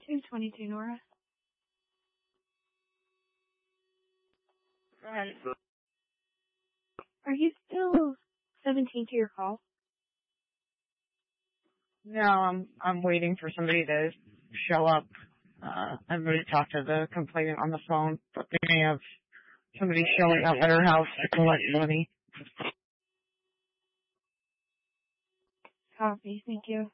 222 Nora. Are you still 17 to your call? No, I'm waiting for somebody to show up. I've already talked to the complainant on the phone, but they may have somebody showing up at her house to collect money. Copy, thank you.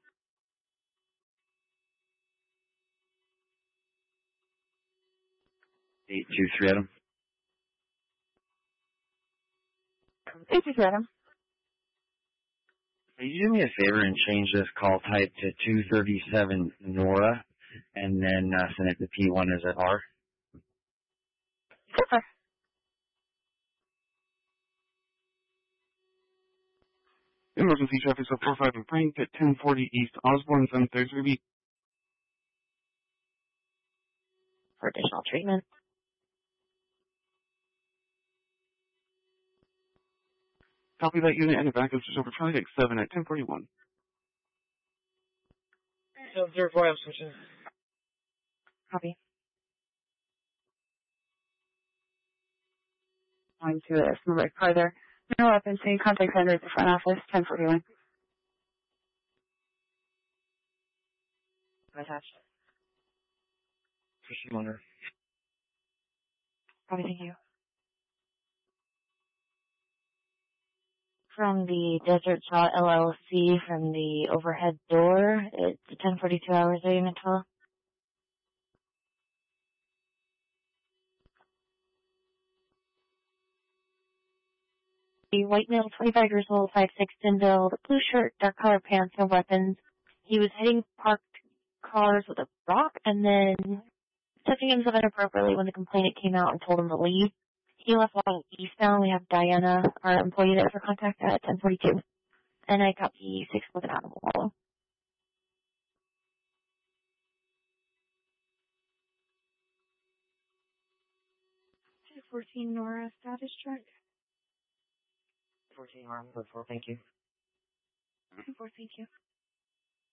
Eight two three Adam. 823 Adam. Can you do me a favor and change this call type to 237 Nora, and then send it to P1 as an R? Super. Emergency traffic of 45 and Frank at 1040 East Osborne, 730. For additional treatment. Copy that unit and the backup is over Charlie X 7 at 1041. So observe oil switches. Copy. Going to a small further. No weapons, any contact center at the front office, 1041. Attached. Fishing owner. Copy, thank you. From the Desert Shaw LLC, from the overhead door, it's 1042 hours, are you meant to? The white male, 25 years old, 5'6", thin build, blue shirt, dark color pants, no weapons. He was hitting parked cars with a rock and then touching himself inappropriately when the complainant came out and told him to leave. He left walking eastbound. We have Diana, our employee there for contact at 1042. And I copy 6 with an animal follow. 214 Nora, status check. 14 Nora, 4, thank you. 4, thank you.